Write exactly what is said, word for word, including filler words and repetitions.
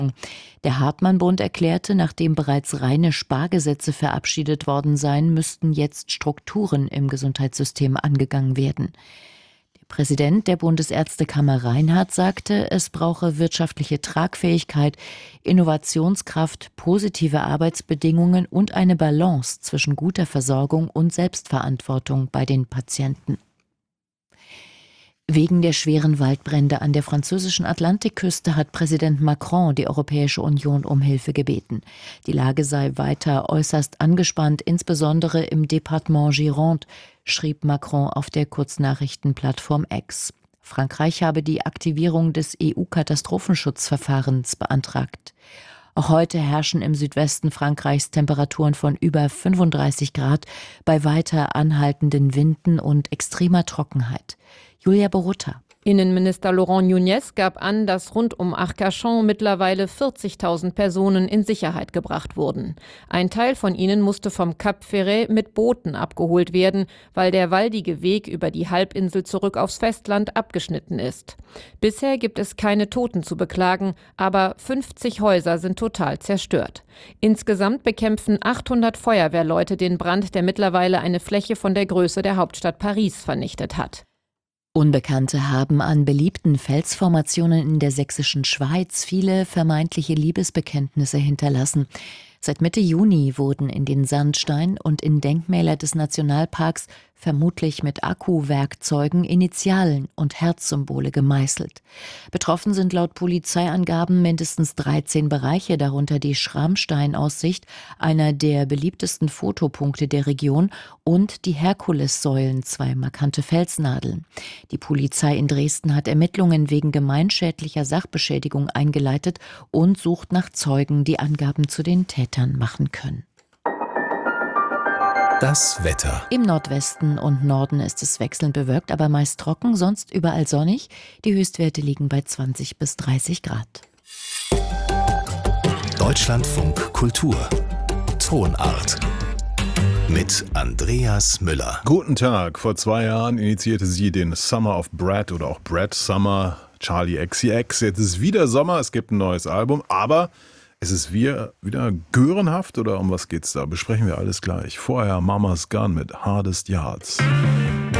Der Hartmann-Bund erklärte, nachdem bereits reine Spargesetze verabschiedet worden seien, müssten jetzt Strukturen im Gesundheitssystem angegangen werden. Der Präsident der Bundesärztekammer Reinhardt sagte, es brauche wirtschaftliche Tragfähigkeit, Innovationskraft, positive Arbeitsbedingungen und eine Balance zwischen guter Versorgung und Selbstverantwortung bei den Patienten. Wegen der schweren Waldbrände an der französischen Atlantikküste hat Präsident Macron die Europäische Union um Hilfe gebeten. Die Lage sei weiter äußerst angespannt, insbesondere im Departement Gironde, schrieb Macron auf der Kurznachrichtenplattform X. Frankreich habe die Aktivierung des E U-Katastrophenschutzverfahrens beantragt. Auch heute herrschen im Südwesten Frankreichs Temperaturen von über fünfunddreißig Grad bei weiter anhaltenden Winden und extremer Trockenheit. Julia Borutta. Innenminister Laurent Nunez gab an, dass rund um Arcachon mittlerweile vierzigtausend Personen in Sicherheit gebracht wurden. Ein Teil von ihnen musste vom Cap Ferret mit Booten abgeholt werden, weil der waldige Weg über die Halbinsel zurück aufs Festland abgeschnitten ist. Bisher gibt es keine Toten zu beklagen, aber fünfzig Häuser sind total zerstört. Insgesamt bekämpfen achthundert Feuerwehrleute den Brand, der mittlerweile eine Fläche von der Größe der Hauptstadt Paris vernichtet hat. Unbekannte haben an beliebten Felsformationen in der sächsischen Schweiz viele vermeintliche Liebesbekenntnisse hinterlassen. Seit Mitte Juni wurden in den Sandstein und in Denkmäler des Nationalparks vermutlich mit Akkuwerkzeugen Initialen und Herzsymbole gemeißelt. Betroffen sind laut Polizeiangaben mindestens dreizehn Bereiche, darunter die Schrammsteinaussicht, einer der beliebtesten Fotopunkte der Region, und die Herkulessäulen, zwei markante Felsnadeln. Die Polizei in Dresden hat Ermittlungen wegen gemeinschädlicher Sachbeschädigung eingeleitet und sucht nach Zeugen, die Angaben zu den Tätern machen können. Das Wetter. Im Nordwesten und Norden ist es wechselnd bewölkt, aber meist trocken, sonst überall sonnig. Die Höchstwerte liegen bei zwanzig bis dreißig Grad. Deutschlandfunk Kultur. Tonart. Mit Andreas Müller. Guten Tag. Vor zwei Jahren initiierte sie den Summer of Brad oder auch Brad Summer, Charli X C X. Jetzt ist wieder Sommer, es gibt ein neues Album, aber ist es wieder, wieder görenhaft oder um was geht's da? Besprechen wir alles gleich. Vorher Mama's Gun mit Hardest Yards.